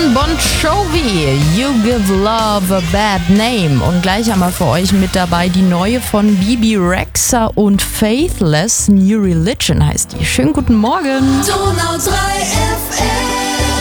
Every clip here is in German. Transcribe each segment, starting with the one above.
Bon Jovi, You Give Love a Bad Name. Und gleich haben wir für euch mit dabei die neue von Bebe Rexha und Faithless. New Religion heißt die. Schönen guten Morgen. Donau 3 FM.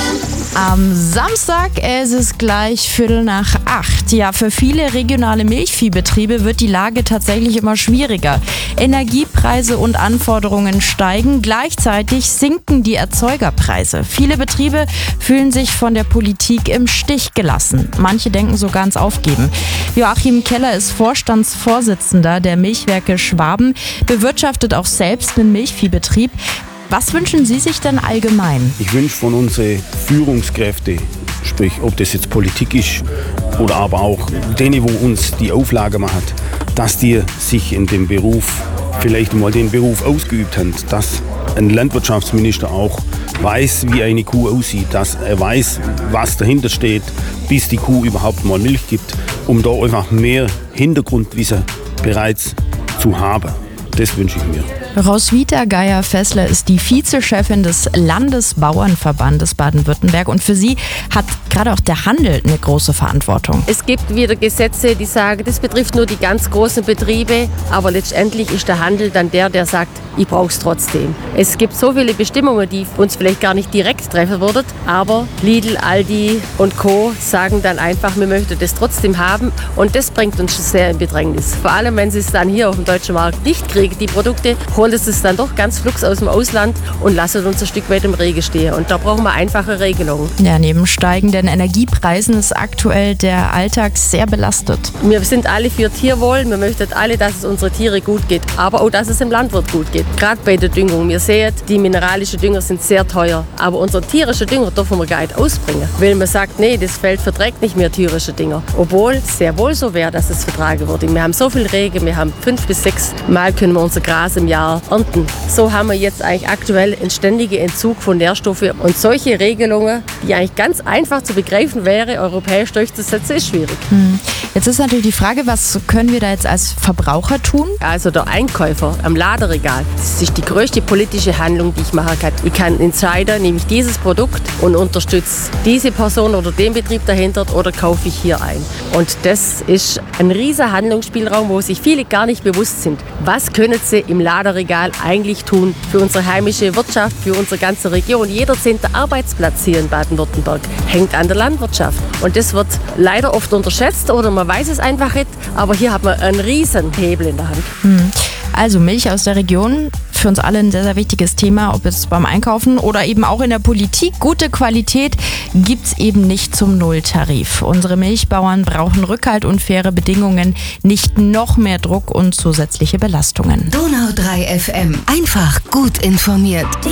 Am Samstag ist es gleich 7:45. Ja, für viele regionale Milchviehbetriebe wird die Lage tatsächlich immer schwieriger. Energiepreise und Anforderungen steigen, gleichzeitig sinken die Erzeugerpreise. Viele Betriebe fühlen sich von der Politik im Stich gelassen. Manche denken sogar ans Aufgeben. Joachim Keller ist Vorstandsvorsitzender der Milchwerke Schwaben, bewirtschaftet auch selbst einen Milchviehbetrieb. Was wünschen Sie sich denn allgemein? Ich wünsche von unseren Führungskräften, sprich ob das jetzt Politik ist oder aber auch denen, wo uns die Auflage macht, dass die sich in dem Beruf vielleicht mal den Beruf ausgeübt haben, dass ein Landwirtschaftsminister auch weiß, wie eine Kuh aussieht, dass er weiß, was dahinter steht, bis die Kuh überhaupt mal Milch gibt, um da einfach mehr Hintergrundwissen bereits zu haben. Das wünsche ich mir. Roswitha Geier-Fessler ist die Vizechefin des Landesbauernverbandes Baden-Württemberg und für sie hat gerade auch der Handel eine große Verantwortung. Es gibt wieder Gesetze, die sagen, das betrifft nur die ganz großen Betriebe, aber letztendlich ist der Handel dann der sagt, ich brauche es trotzdem. Es gibt so viele Bestimmungen, die uns vielleicht gar nicht direkt treffen würden, aber Lidl, Aldi und Co. sagen dann einfach, wir möchten das trotzdem haben und das bringt uns schon sehr in Bedrängnis. Vor allem, wenn sie es dann hier auf dem deutschen Markt nicht kriegen, die Produkte, holen es dann doch ganz flugs aus dem Ausland und lassen uns ein Stück weit im Regen stehen. Und da brauchen wir einfache Regelungen. Ja, neben steigenden Energiepreisen ist aktuell der Alltag sehr belastet. Wir sind alle für Tierwohl. Wir möchten alle, dass es unseren Tieren gut geht, aber auch, dass es dem Landwirt gut geht. Gerade bei der Düngung. Wir sehen, die mineralischen Dünger sind sehr teuer, aber unseren tierischen Dünger dürfen wir gar nicht ausbringen. Weil man sagt, nee, das Feld verträgt nicht mehr tierische Dünger. Obwohl es sehr wohl so wäre, dass es vertragen würde. Wir haben so viel Regen, wir haben 5 bis 6 Mal können wir unser Gras im Jahr ernten. So haben wir jetzt eigentlich aktuell einen ständigen Entzug von Nährstoffen. Und solche Regelungen, die eigentlich ganz einfach zu begreifen wäre, europäisch durchzusetzen, ist schwierig. Jetzt ist natürlich die Frage, was können wir da jetzt als Verbraucher tun? Also der Einkäufer am Ladenregal, das ist die größte politische Handlung, die ich machen kann. Ich kann entscheiden, nehme ich dieses Produkt und unterstütze diese Person oder den Betrieb dahinter oder kaufe ich hier ein. Und das ist ein riesiger Handlungsspielraum, wo sich viele gar nicht bewusst sind. Was können sie im Ladenregal eigentlich tun für unsere heimische Wirtschaft, für unsere ganze Region? Jeder 10. Arbeitsplatz hier in Baden-Württemberg hängt an der Landwirtschaft. Und das wird leider oft unterschätzt oder man weiß es einfach nicht. Aber hier hat man einen riesen Hebel in der Hand. Also Milch aus der Region, für uns alle ein sehr, sehr wichtiges Thema, ob es beim Einkaufen oder eben auch in der Politik. Gute Qualität gibt's eben nicht zum Nulltarif. Unsere Milchbauern brauchen Rückhalt und faire Bedingungen, nicht noch mehr Druck und zusätzliche Belastungen. Donau 3 FM. Einfach gut informiert.